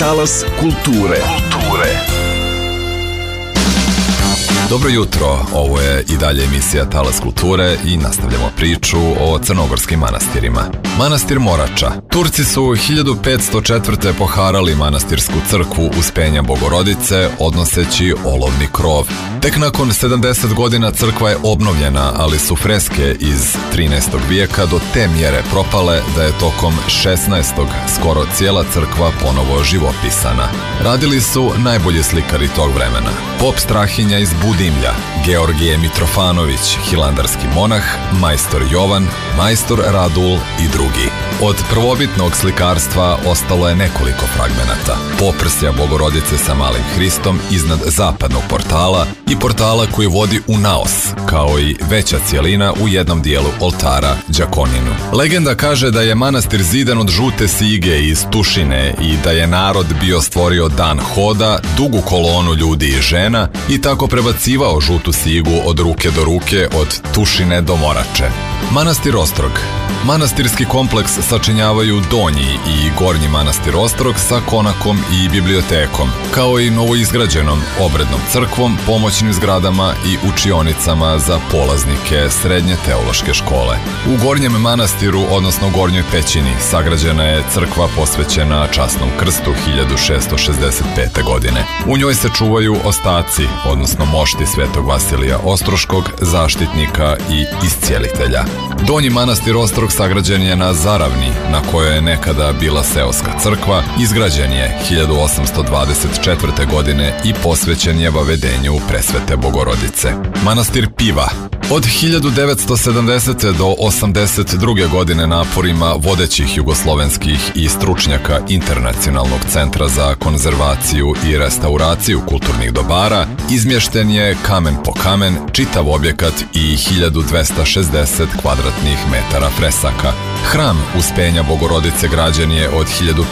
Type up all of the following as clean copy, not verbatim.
Talas kulture. Dobro jutro, ovo je i dalje emisija Talas kulture i nastavljamo priču o crnogorskim manastirima. Manastir Morača. Turci su 1504. poharali manastirsku crkvu Uspenja Bogorodice, odnoseći olovni krov. Tek nakon 70 godina crkva je obnovljena, ali su freske iz 13. vijeka do te mjere propale da je tokom 16. skoro cijela crkva ponovo živopisana. Radili su najbolji slikari tog vremena. Pop Strahinja iz Budimlja, Georgije Mitrofanović, hilandarski monah, majstor Jovan, majstor Radul i drugi. Od prvobitnog slikarstva ostalo je nekoliko fragmenata. Poprsja Bogorodice sa malim Hristom iznad zapadnog portala i portala koji vodi u naos, kao i veća cijelina u jednom dijelu oltara Đakoninu. Legenda kaže da je manastir zidan od žute sige iz tušine i da je narod bio stvorio dan hoda, dugu kolonu ljudi i žena i tako prebacivao žutu sigu od ruke do ruke, od tušine do Morače. Manastir Ostrog. Manastirski kompleks sačinjavaju donji i gornji manastir Ostrog sa konakom i bibliotekom, kao i novoizgrađenom obrednom crkvom, pomoćnim zgradama i učionicama za polaznike srednje teološke škole. U gornjem manastiru, odnosno gornjoj pećini, sagrađena je crkva posvećena časnom krstu 1665. godine. U njoj se čuvaju ostaci, odnosno mošti svetog Vasilija Ostroškog, zaštitnika i iscijelitelja. Donji manastir Ostrog sagrađen je na Zaravni, na kojoj je nekada bila seoska crkva, izgrađen je 1824. godine i posvećen je vavedenju Presvete Bogorodice. Manastir Piva. Od 1970. do 82. godine naporima vodećih jugoslovenskih i stručnjaka Internacionalnog centra za konzervaciju i restauraciju kulturnih dobara izmješten je kamen po kamen čitav objekat i 1260 kvadratnih metara fresaka. Hram Uspenja Bogorodice građen je od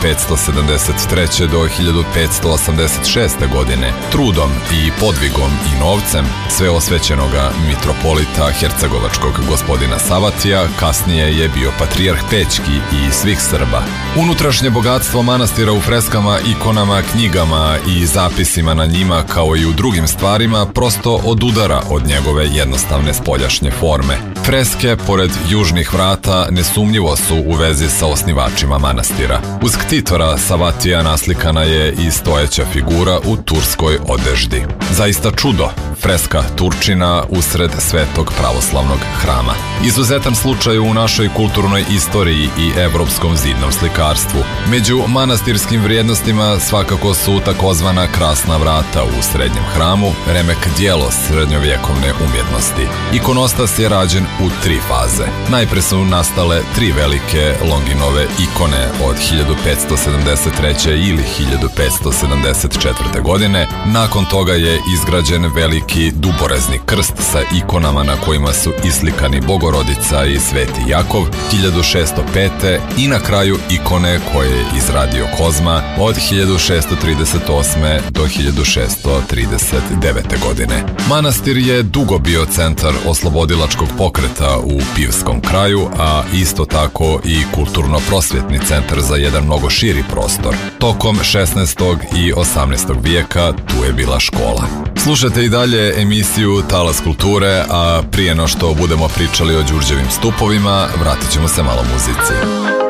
1573. do 1586. godine trudom i podvigom i novcem sveosvećenoga mitropolita hercegovačkog gospodina Savatija, kasnije je bio patrijarh Pećki i svih Srba. Unutrašnje bogatstvo manastira u freskama, ikonama, knjigama i zapisima na njima, kao i u drugim stvarima, prosto odudara od njegove jednostavne spoljašnje forme. Freske, pored južnih vrata, nesumnjivo su u vezi sa osnivačima manastira. Uz ktitora Savatija naslikana je i stojeća figura u turskoj odeždi. Zaista čudo, freska Turčina usred svetog pravoslavnog hrama. Izuzetan slučaj u našoj kulturnoj istoriji i evropskom zidnom slikarstvu. Među manastirskim vrijednostima svakako su takozvana krasna vrata u srednjem hramu, remek djelo srednjovjekovne umjetnosti. Ikonostas je rađen u 3 faze. Najpre su nastale 3 velike Longinove ikone od 1573. ili 1574. godine. Nakon toga je izgrađen veliki duborezni krst sa ikonama na kojima su islikani Bogorodica i Sveti Jakov 1605. i na kraju ikone koje je izradio Kozma od 1638. do 1639. godine. Manastir je dugo bio centar oslobodilačkog pokreta u Pivskom kraju, a isto tako i kulturno-prosvjetni centar za jedan mnogo širi prostor. Tokom 16. i 18. vijeka tu je bila škola. Slušajte i dalje emisiju Talas kulture, a prije no što budemo pričali o Đurđevim stupovima, vratit ćemo se malo muzici.